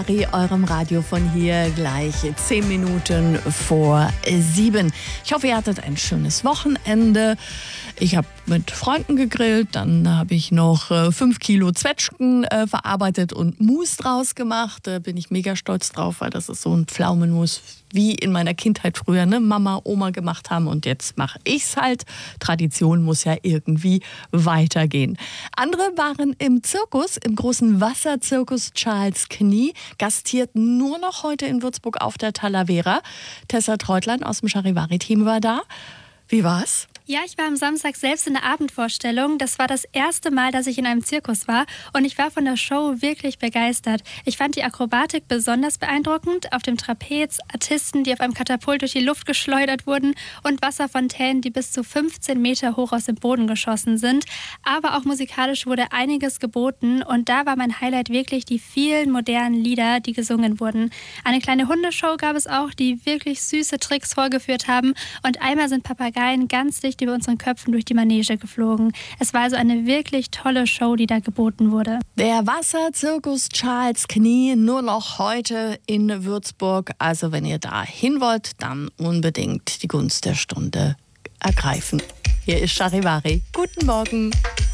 Eurem Radio von hier gleich 10 Minuten vor 7. Ich hoffe, ihr hattet ein schönes Wochenende. Ich habe mit Freunden gegrillt, dann habe ich noch 5 Kilo Zwetschgen verarbeitet und Mousse draus gemacht. Da bin ich mega stolz drauf, weil das ist so ein Pflaumenmus wie in meiner Kindheit früher, ne? Mama, Oma gemacht haben und jetzt mache ich's halt. Tradition muss ja irgendwie weitergehen. Andere waren im Zirkus, im großen Wasserzirkus Charles Knie, gastiert nur noch heute in Würzburg auf der Talavera. Tessa Treutlein aus dem Charivari-Team war da. Wie war's? Ja, ich war am Samstag selbst in der Abendvorstellung. Das war das erste Mal, dass ich in einem Zirkus war und ich war von der Show wirklich begeistert. Ich fand die Akrobatik besonders beeindruckend. Auf dem Trapez Artisten, die auf einem Katapult durch die Luft geschleudert wurden und Wasserfontänen, die bis zu 15 Meter hoch aus dem Boden geschossen sind. Aber auch musikalisch wurde einiges geboten und da war mein Highlight wirklich die vielen modernen Lieder, die gesungen wurden. Eine kleine Hundeshow gab es auch, die wirklich süße Tricks vorgeführt haben und einmal sind Papageien ganz dicht über unseren Köpfen durch die Manege geflogen. Es war also eine wirklich tolle Show, die da geboten wurde. Der Wasserzirkus Charles Knie nur noch heute in Würzburg. Also wenn ihr da hin wollt, dann unbedingt die Gunst der Stunde ergreifen. Hier ist Charivari. Guten Morgen.